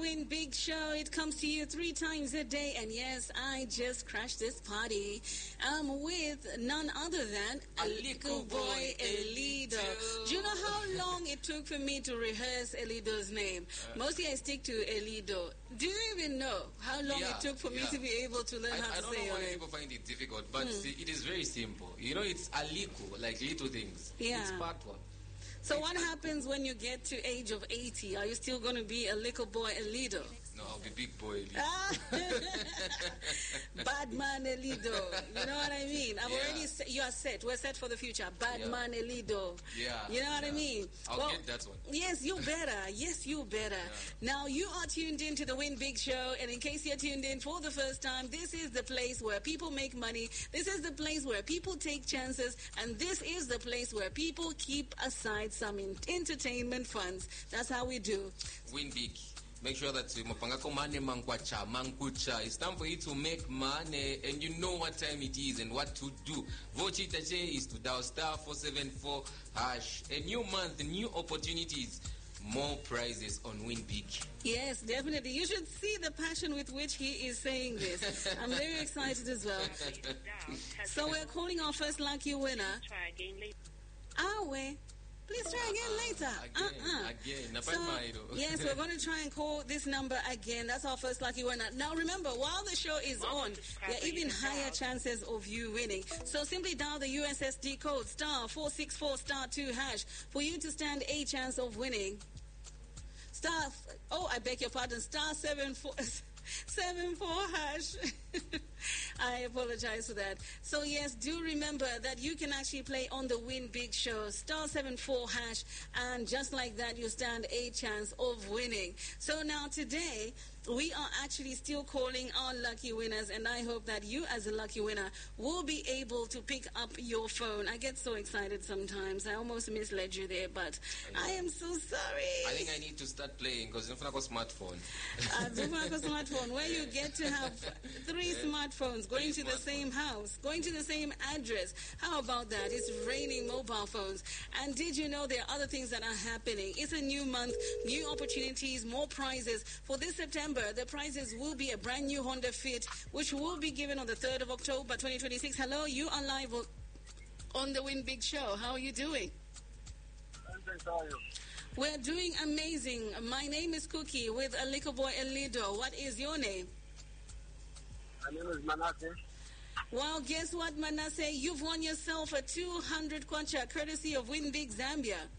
Win Big Show. It comes to you 3 times a day. And yes, I just crashed this party. I'm with none other than Aliko Boy Elido. Do you know how long it took for me to rehearse Elido's name? Mostly I stick to Elido. Do you even know how long it took for me to be able to learn how to say it? I don't know why people find it difficult, but it is very simple. You know, it's Aliko, like little things. Yeah. It's patwa. So what happens when you get to age of 80? Are you still going to be a little boy Elido? No, I'll be big boy Elido. Bad man Elido. You know what I mean? You are set. We're set for the future. Bad man Elido. Yeah. You know what I mean? I'll get that one. Yes, you better. Yes, you better. Yeah. Now, you are tuned in to the Win Big Show. And in case you're tuned in for the first time, this is the place where people make money. This is the place where people take chances. And this is the place where people keep aside some entertainment funds. That's how we do. Win big. Make sure that it's time for you to make money, and you know what time it is and what to do. Vochitache is to dial *474#. A new month, new opportunities, more prizes on Win Big. Yes, definitely. You should see the passion with which he is saying this. I'm very excited as well. So we're calling our first lucky winner. Try again later. Please try again later. Again. So, yes, we're going to try and call this number again. That's our first lucky winner. Now, remember, while the show is on, there are even higher chances of you winning. So simply dial the USSD code *464*2# for you to stand a chance of winning. I beg your pardon, *74#. I apologize for that. So yes, do remember that you can actually play on the Win Big Show, *74#, and just like that, you stand a chance of winning. So now today, we are actually still calling our lucky winners, and I hope that you as a lucky winner will be able to pick up your phone. I get so excited sometimes. I almost misled you there, but I am so sorry. I think I need to start playing because it's a smartphone. Where you get to have 3 smartphones going to the same house, going to the same address. How about that? It's raining mobile phones. And did you know there are other things that are happening? It's a new month, new opportunities, more prizes. For this September, the prizes will be a brand new Honda Fit, which will be given on the 3rd of October, 2026. Hello, you are live on the Win Big Show. How are you doing? Thanks, how are you? We're doing amazing. My name is Cookie with Aliko Boy Elido. What is your name? My name is Manasseh. Well, guess what, Manasseh? You've won yourself a 200 kwacha courtesy of Win Big Zambia.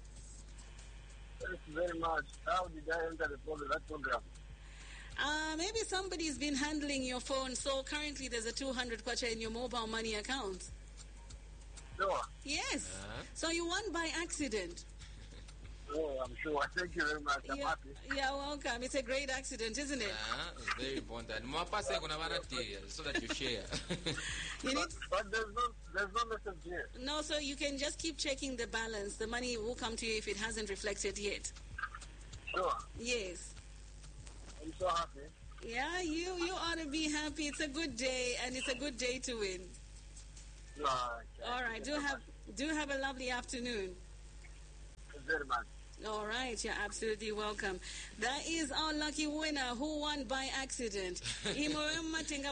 Thank you very much. How did I enter that program? Maybe somebody's been handling your phone, so currently there's a 200 kwacha in your mobile money account. Sure. Yes. So you won by accident. Oh, I'm sure. Thank you very much. I'm happy. You're welcome. It's a great accident, isn't it? It's very important. So that you share. But there's no message here. No, so you can just keep checking the balance. The money will come to you if it hasn't reflected yet. Sure. Yes. I'm so happy. Yeah, you ought to be happy. It's a good day, and it's a good day to win. Okay. All right. Do have a lovely afternoon. Very much. All right, you're absolutely welcome. That is our lucky winner who won by accident. Can you at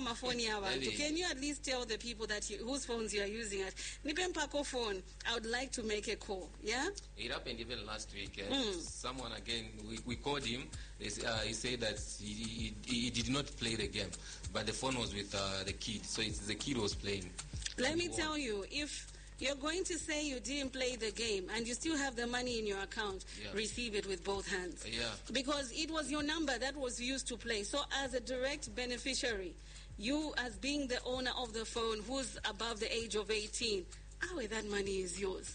least tell the people whose phones you are using at Nipempako phone? I would like to make a call. Yeah? It happened even last week. Someone again, we called him. He said that he did not play the game, but the phone was with the kid. So it's the kid was playing. Let me tell you, if you're going to say you didn't play the game and you still have the money in your account, receive it with both hands. Yeah. Because it was your number that was used to play. So as a direct beneficiary, you as being the owner of the phone who's above the age of 18, that money is yours.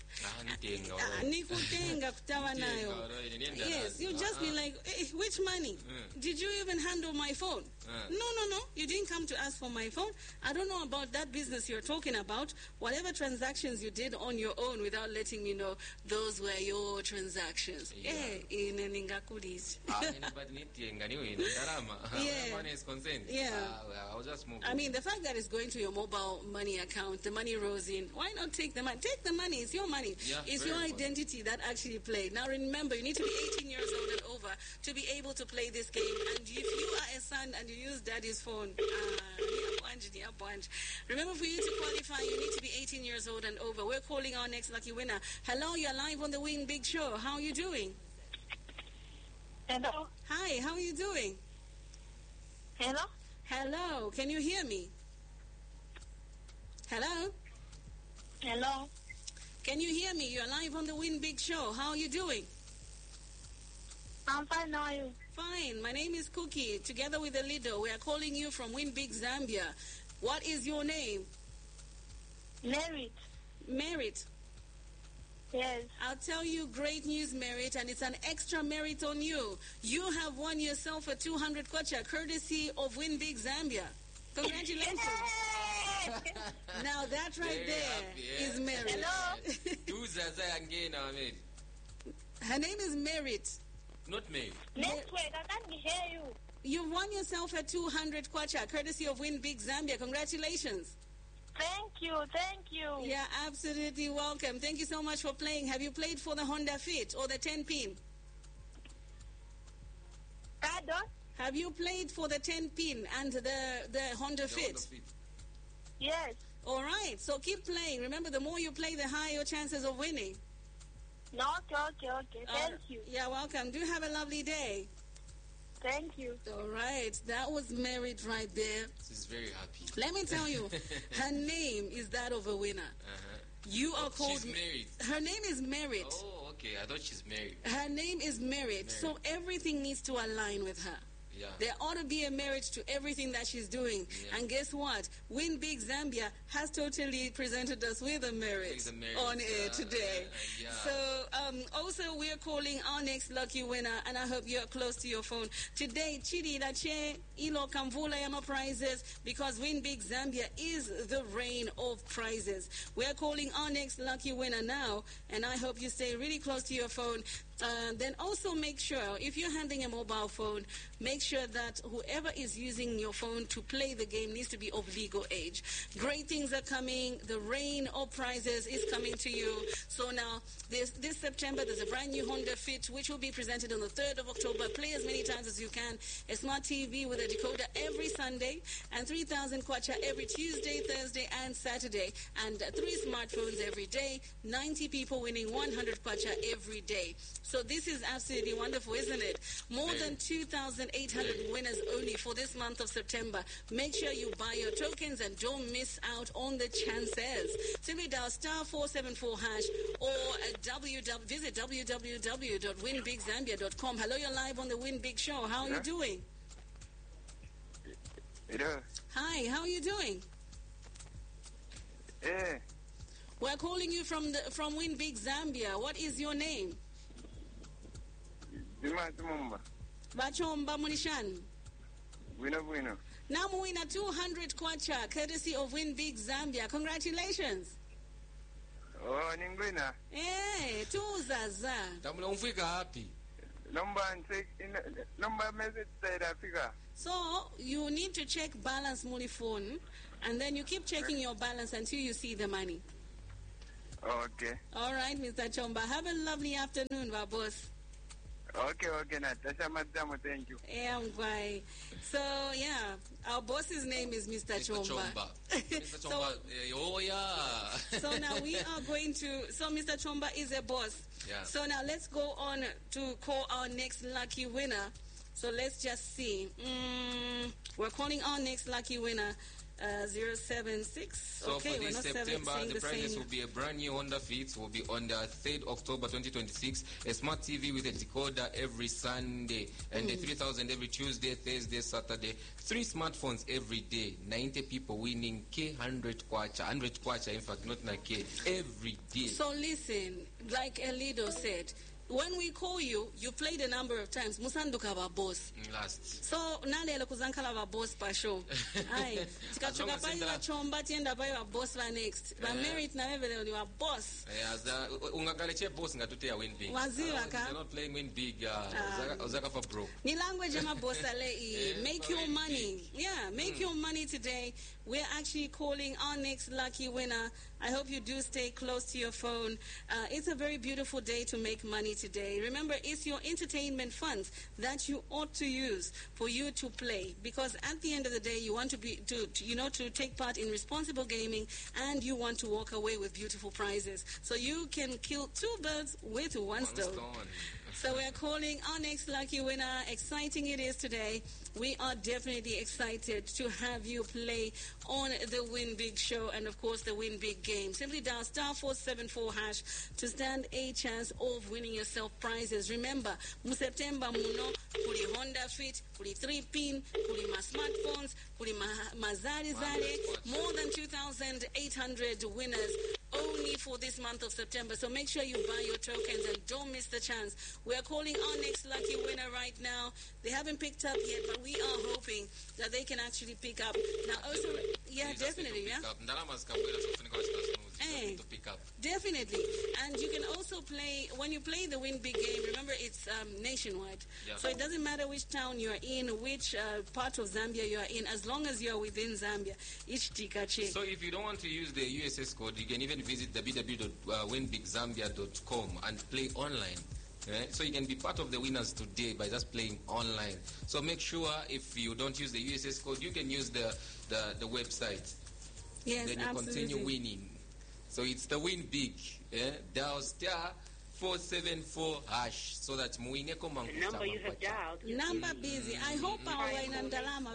Yes, you just be like, hey, which money? Did you even handle my phone? No, you didn't come to ask for my phone. I don't know about that business you're talking about. Whatever transactions you did on your own without letting me know, those were your transactions. Money is concerned. Yeah. I'll just move. I mean, the fact that it's going to your mobile money account, the money rolls in, why not take the money. Take the money. It's your money. Yeah, It's very your important. identity that actually played. Now remember, you need to be 18 years old and over to be able to play this game. And if you are a son and you use daddy's phone, remember, for you to qualify, you need to be 18 years old and over. We're calling our next lucky winner. Hello, you're live on the Win Big Show. How are you doing? Hello? Hi, how are you doing? Hello? Hello, can you hear me? Hello? Hello? Can you hear me? You're live on the Win Big Show. How are you doing? I'm fine, how are you? Fine. My name is Cookie. Together with Elido, we are calling you from Win Big Zambia. What is your name? Merit. Merit. Yes. I'll tell you great news, Merit, and it's an extra merit on you. You have won yourself a 200 kwacha courtesy of Win Big Zambia. Congratulations. Now that right Very there happy, yeah? is Merit. Hello? Do Zaza again, Ahmed. Her name is Merit. Not me. Network, I can't hear you. You've won yourself a 200 kwacha courtesy of Win Big Zambia. Congratulations. Thank you, thank you. Yeah, absolutely welcome. Thank you so much for playing. Have you played for the Honda Fit or the 10-pin? Pardon? Have you played for the 10-pin and the Honda Fit? Yes. All right, so keep playing. Remember, the more you play, the higher your chances of winning. No, okay. Thank you. Yeah, welcome. Do have a lovely day. Thank you. All right, that was Merit right there. She's very happy. Let me tell you, her name is that of a winner. You are called... She's married. Her name is Merit. Oh, okay. I thought she's married. Her name is Merit, so everything needs to align with her. Yeah. There ought to be a merit to everything that she's doing. Yeah. And guess what? Win Big Zambia has totally presented us with a merit, With a merit, on air today. yeah. So also we're calling our next lucky winner, and I hope you're close to your phone. Today, Chidi Lache Ilo Kamvula Yama prizes, because Win Big Zambia is the reign of prizes. We're calling our next lucky winner now, and I hope you stay really close to your phone. Then also make sure, if you're handling a mobile phone, make sure that whoever is using your phone to play the game needs to be of legal age. Great things are coming. The reign of prizes is coming to you. So now, this September, there's a brand new Honda Fit, which will be presented on the 3rd of October. Play as many times as you can. A smart TV with a decoder every Sunday, and 3,000 kwacha every Tuesday, Thursday, and Saturday. And 3 smartphones every day. 90 people winning 100 kwacha every day. So this is absolutely wonderful, isn't it? More than 2,800 winners only for this month of September. Make sure you buy your tokens and don't miss out on the chances. Simply dial *474# or visit www.winbigzambia.com. Hello, you're live on the Win Big Show. How are you doing? Hello. Hi, how are you doing? Eh, We're calling you from Win Big Zambia. What is your name? Mumba. Bachomba Munishan. Bueno. Now we win a 200 kwacha courtesy of Win Big Zambia. Congratulations. Oh, ningwina. Hey, tuzaza. Tamula umfika happy. Number message said Africa. So you need to check balance muli phone, and then you keep checking your balance until you see the money. Okay. All right, Mr. Chomba. Have a lovely afternoon, my boss. Okay, Natasha Madamo, thank you. Yeah, I'm So, yeah, our boss's name is Mr. Chomba. Mr. Chomba. Oh, yeah. So now we are going to... So Mr. Chomba is a boss. Yeah. So now let's go on to call our next lucky winner. So let's just see. We're calling our next lucky winner. 076. So okay, for this we're not September, the prizes same. will be a brand new Honda Fit. Will be on the 3rd October 2026. A smart TV with a decoder every Sunday, and the 3,000 every Tuesday, Thursday, Saturday. 3 smartphones every day. 90 people winning K 100 kwacha. 100 kwacha, in fact, not na K. Every day. So listen, like Elido said, when we call you, you played a number of times. Musanduka ba boss. Last. So nalelo kuzankala ba boss pa show. Aye. Tikachoka pa ila chomba tienda pa ila boss la next. Ba merit na level ni wa boss. Ungakaleche boss ngatute ya win big. Waziwa ka. You're not playing win big. Ozaka for broke. Ni language ma boss ale. Make your money. Yeah, make your money today. We're actually calling our next lucky winner, I hope you do stay close to your phone. It's a very beautiful day to make money today. Remember, it's your entertainment funds that you ought to use for you to play, because at the end of the day, you want to take part in responsible gaming, and you want to walk away with beautiful prizes. So you can kill two birds with one stone. So we're calling our next lucky winner. Exciting it is today. We are definitely excited to have you play on the Win Big show and, of course, the Win Big game. Simply dial *474# to stand a chance of winning yourself prizes. Remember, mu September muno, kuli Honda Fit, kuli 3-pin, kuli ma smartphones, kuli mazari zare, more than 2,800 winners only for this month of September. So make sure you buy your tokens and don't miss the chance. We are calling our next lucky winner right now. They haven't picked up yet, but we are hoping that they can actually pick up. Now also, yeah, definitely, yeah. Hey, definitely. And you can also play, when you play the Win Big game, remember it's nationwide. Yeah. So it doesn't matter which town you're in, which part of Zambia you're in, as long as you're within Zambia. So if you don't want to use the USS code, you can even visit www.winbigzambia.com and play online. Right? So you can be part of the winners today by just playing online. So make sure if you don't use the USS code, you can use the website. Yes, then you absolutely. Continue winning. So it's the Win Big. Dial *474# so that muineko The number you have dialed is number busy. I hope our Ndalama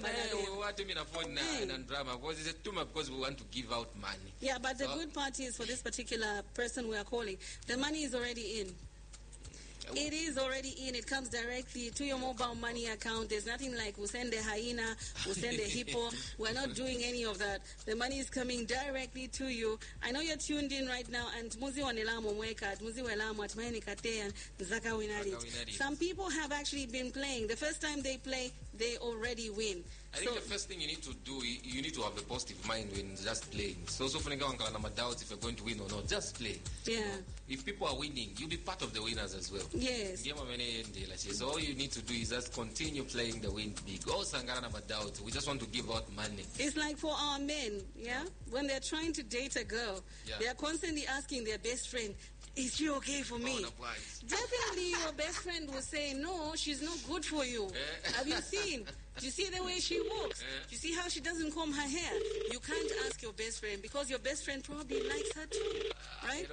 because it's a tumor because we want to give out money. Yeah, but the good part is for this particular person we are calling, the money is already in. It is already in. It comes directly to your mobile money account. There's nothing like we'll send a hyena, we'll send a hippo. We're not doing any of that. The money is coming directly to you. I know you're tuned in right now, and Muzi wanelamo mweka, Muzi welamo atmaini kate and Zaka winarit. Some people have actually been playing. The first time they play, they already win. I think the first thing you need to do, you need to have a positive mind when just playing. So for doubts if you're going to win or not, just play. Yeah. If people are winning, you'll be part of the winners as well. Yes. So all you need to do is just continue playing the Win Big. We just want to give out money. It's like for our men, yeah? When they're trying to date a girl, they are constantly asking their best friend, is she okay for me? Definitely your best friend will say, no, she's not good for you. Have you seen? Do you see the way she walks? Do you see how she doesn't comb her hair? You can't ask your best friend because your best friend probably likes her too. Right?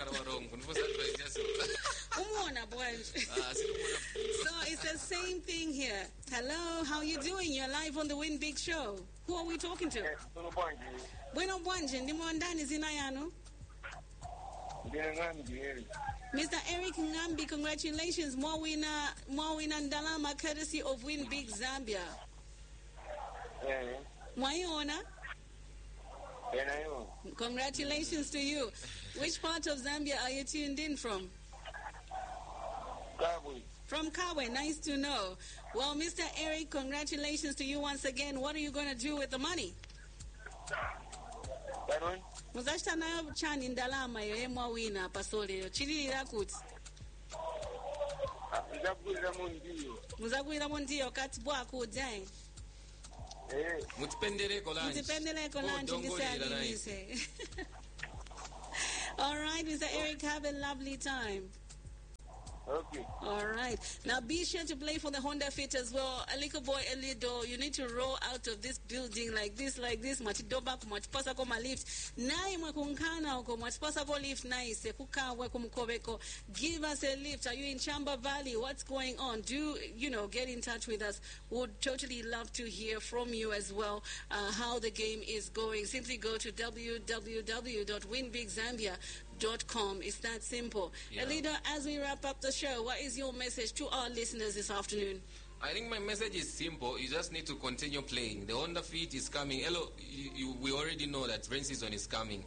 So it's the same thing here. Hello, how you doing? You're live on the Win Big show. Who are we talking to? Bueno Bwanje, ndimo ndani zina yanu? Mr. Eric Ngambi, congratulations. Mwawina Ndalama, courtesy of Win Big Zambia. Mwaiona? Congratulations to you. Which part of Zambia are you tuned in from? Kabwe. From Kabwe, nice to know. Well, Mr. Eric, congratulations to you once again. What are you going to do with the money? Pardon? Muzashita nayo chani ndalama yo mwawina pasole chililira kuti muzagulira mundiyo kati bwako dai mutipendeleko lanchi ndisalimise. All right, Mr. Eric, have a lovely time. Okay. All right. Now be sure to play for the Honda Fit as well. Aliko boy Elido, you need to roll out of this building like this. Matidoba kumatipasa ko lift. Nai mwakunkana uko matipasa ko lift nice. Kukawe kumkobeko. Give us a lift. Are you in Chamba Valley? What's going on? Do, get in touch with us. Would totally love to hear from you as well, how the game is going. Simply go to www.winbigzambia.com. It's that simple. Yeah. Elido, as we wrap up the show, what is your message to our listeners this afternoon? I think my message is simple. You just need to continue playing. The Honda Fit is coming. Hello, we already know that rain season is coming.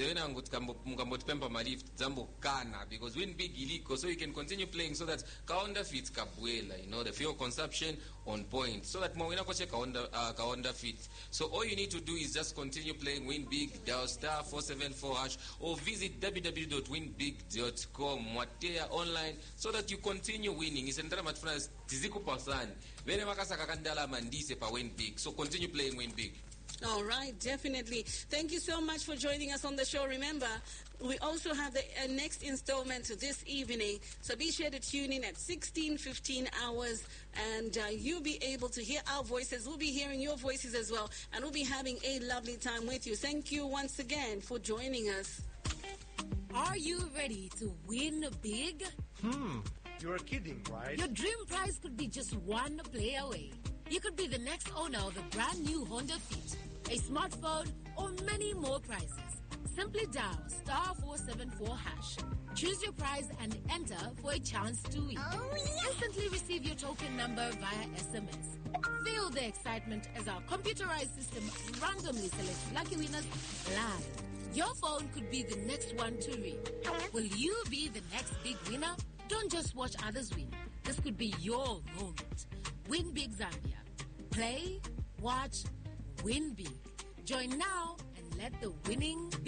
Because Win Big iliko, so you can continue playing so that Honda Fit kabwela, the fuel consumption on point, so that mawina ko check Honda Fit. So all you need to do is just continue playing Win Big, dial *474# or visit www.winbig.com mwatea online so that you continue winning. Isendera matfuna tizikupasani. Vene makasa kakandala mandise pa Win Big. So continue playing Win Big. All right, definitely. Thank you so much for joining us on the show. Remember, we also have the next installment this evening, so be sure to tune in at 16:15 hours, and you'll be able to hear our voices. We'll be hearing your voices as well, and we'll be having a lovely time with you. Thank you once again for joining us. Are you ready to win big? You're kidding, right? Your dream prize could be just one play away. You could be the next owner of a brand new Honda Fit, a smartphone, or many more prizes. Simply dial *474#. Choose your prize and enter for a chance to win. Instantly receive your token number via SMS. Feel the excitement as our computerized system randomly selects lucky winners live. Your phone could be the next one to ring. Will you be the next big winner? Don't just watch others win. This could be your moment. Win Big Zambia. Play, watch, win big. Join now and let the winning begin.